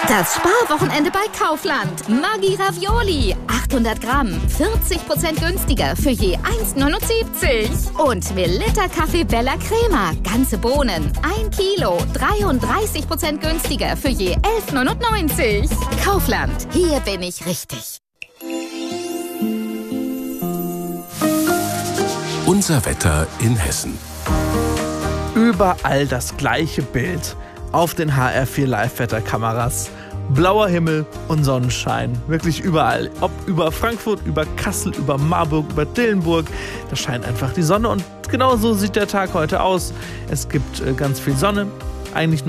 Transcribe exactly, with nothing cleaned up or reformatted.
Das Sparwochenende bei Kaufland. Maggi Ravioli. achthundert Gramm. vierzig Prozent günstiger für je eins Komma neunundsiebzig. Und Melitta Kaffee Bella Crema. Ganze Bohnen. ein Kilo. dreiunddreißig Prozent günstiger für je elf Komma neunundneunzig. Kaufland. Hier bin ich richtig. Unser Wetter in Hessen. Überall das gleiche Bild. Auf den H R vier Live-Wetterkameras. Blauer Himmel und Sonnenschein. Wirklich überall. Ob über Frankfurt, über Kassel, über Marburg, über Dillenburg. Da scheint einfach die Sonne und genau so sieht der Tag heute aus. Es gibt äh, ganz viel Sonne. Eigentlich